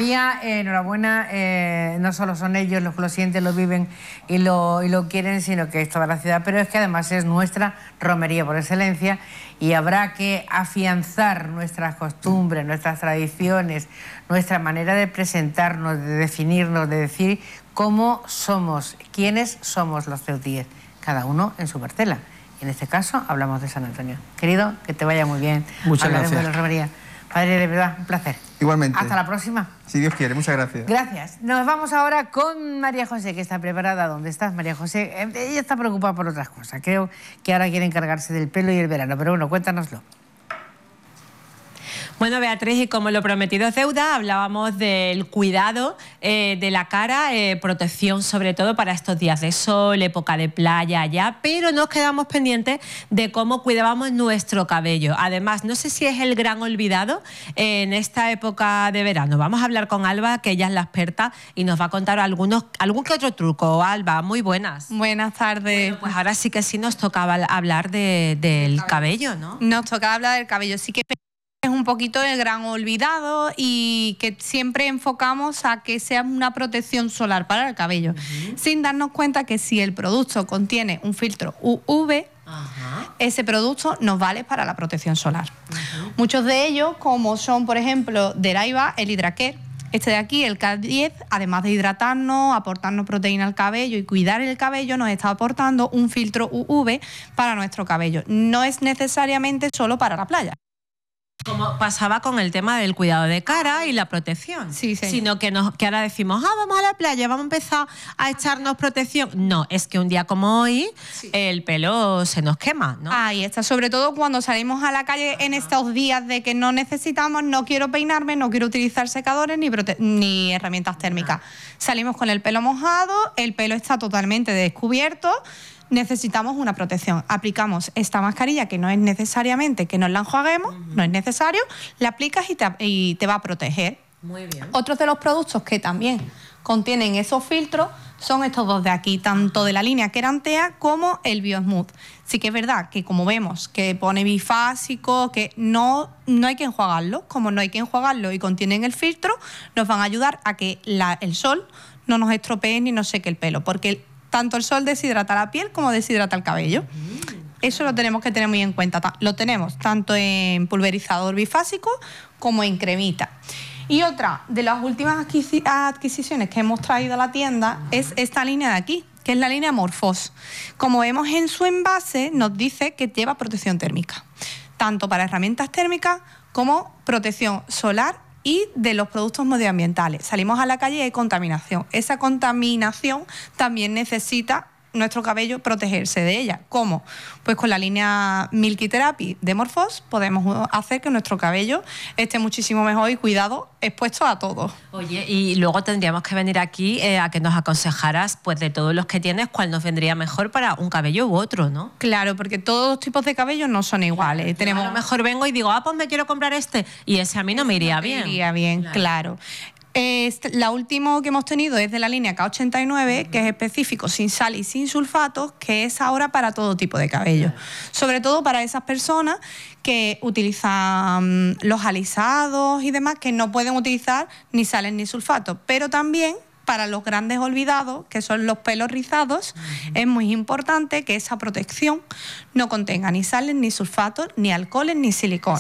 María, enhorabuena. No solo son ellos los que lo sienten, lo viven y lo quieren, sino que es toda la ciudad, pero es que además es nuestra romería por excelencia y habrá que afianzar nuestras costumbres, nuestras tradiciones, nuestra manera de presentarnos, de definirnos, de decir cómo somos, quiénes somos los ceutíes, cada uno en su parcela. Y en este caso hablamos de San Antonio. Querido, que te vaya muy bien. Muchas gracias. De la romería. Padre, de verdad, un placer. Igualmente. Hasta la próxima. Si Dios quiere, muchas gracias. Gracias. Nos vamos ahora con María José, que está preparada. ¿Dónde estás, María José? Ella está preocupada por otras cosas. Creo que ahora quiere encargarse del pelo y el verano, pero bueno, cuéntanoslo. Bueno, Beatriz, y como lo prometido es deuda, hablábamos del cuidado de la cara, protección sobre todo para estos días de sol, época de playa allá, pero nos quedamos pendientes de cómo cuidábamos nuestro cabello. Además, no sé si es el gran olvidado en esta época de verano. Vamos a hablar con Alba, que ella es la experta y nos va a contar algún que otro truco. Alba, muy buenas. Buenas tardes. Bueno, pues ahora sí que sí nos tocaba hablar del cabello, ¿no? Nos tocaba hablar del cabello. Sí que es un poquito el gran olvidado y que siempre enfocamos a que sea una protección solar para el cabello, sin darnos cuenta que si el producto contiene un filtro UV, ese producto nos vale para la protección solar. Muchos de ellos, como son, por ejemplo, de Laiva, el Hidracare, este de aquí, el K10, además de hidratarnos, aportarnos proteína al cabello y cuidar el cabello, nos está aportando un filtro UV para nuestro cabello. No es necesariamente solo para la playa. Como pasaba con el tema del cuidado de cara y la protección. Sí, sino que ahora decimos, vamos a la playa, vamos a empezar a echarnos protección. No, es que un día como hoy el pelo se nos quema, ¿no? Ahí está, sobre todo cuando salimos a la calle en estos días de que no necesitamos, no quiero peinarme, no quiero utilizar secadores ni herramientas térmicas. Salimos con el pelo mojado, el pelo está totalmente descubierto. Necesitamos una protección. Aplicamos esta mascarilla, que no es necesariamente que nos la enjuaguemos, no es necesario, la aplicas y te va a proteger. Muy bien. Otros de los productos que también contienen esos filtros son estos dos de aquí, tanto de la línea Kerantea como el BioSmooth. Sí que es verdad que, como vemos, que pone bifásico, que no hay que enjuagarlo, como no hay que enjuagarlo y contienen el filtro, nos van a ayudar a que el sol no nos estropee ni nos seque el pelo, porque tanto el sol deshidrata la piel como deshidrata el cabello. Eso lo tenemos que tener muy en cuenta. Lo tenemos tanto en pulverizador bifásico como en cremita. Y otra de las últimas adquisiciones que hemos traído a la tienda es esta línea de aquí, que es la línea Morphos. Como vemos en su envase, nos dice que lleva protección térmica, tanto para herramientas térmicas como protección solar y de los productos medioambientales. Salimos a la calle y hay contaminación. Esa contaminación también necesita nuestro cabello protegerse de ella. ¿Cómo? Pues con la línea Milky Therapy de Morphos podemos hacer que nuestro cabello esté muchísimo mejor y cuidado, expuesto a todo. Oye, y luego tendríamos que venir aquí a que nos aconsejaras, pues de todos los que tienes, cuál nos vendría mejor para un cabello u otro, ¿no? Claro, porque todos los tipos de cabello no son iguales. Yo a lo mejor vengo y digo, pues me quiero comprar este, y ese a mí no me iría bien. Me iría bien, claro. La última que hemos tenido es de la línea K89, que es específico, sin sal y sin sulfatos, que es ahora para todo tipo de cabello. Sobre todo para esas personas que utilizan los alisados y demás, que no pueden utilizar ni sales ni sulfatos, pero también para los grandes olvidados, que son los pelos rizados, es muy importante que esa protección no contenga ni sales, ni sulfatos, ni alcoholes, ni silicona.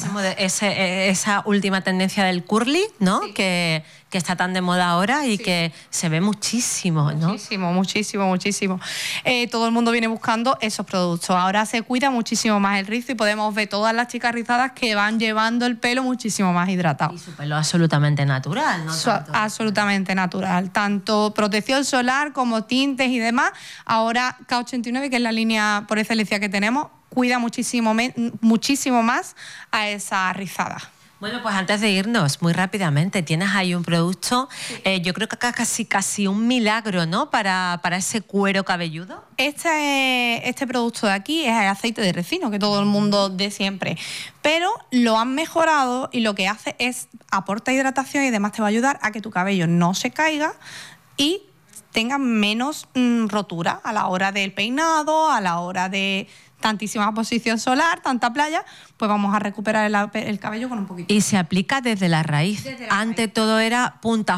Esa última tendencia del curly, ¿no? Sí. Que está tan de moda ahora y que se ve muchísimo, ¿no? Muchísimo. Todo el mundo viene buscando esos productos. Ahora se cuida muchísimo más el rizo y podemos ver todas las chicas rizadas que van llevando el pelo muchísimo más hidratado. Y su pelo absolutamente natural, ¿no? Absolutamente natural. Tanto protección solar como tintes y demás. Ahora K89, que es la línea por excelencia que tenemos, cuida muchísimo más a esa rizada. Bueno, pues antes de irnos, muy rápidamente, tienes ahí un producto, yo creo que casi un milagro, ¿no? Para ese cuero cabelludo. Este producto de aquí es el aceite de resino, que todo el mundo de siempre, pero lo han mejorado y lo que hace es aporta hidratación y además te va a ayudar a que tu cabello no se caiga y tenga menos rotura a la hora del peinado, a la hora de tantísima exposición solar, tanta playa, pues vamos a recuperar el cabello con un poquito. Y se aplica desde la raíz. Ante todo era punta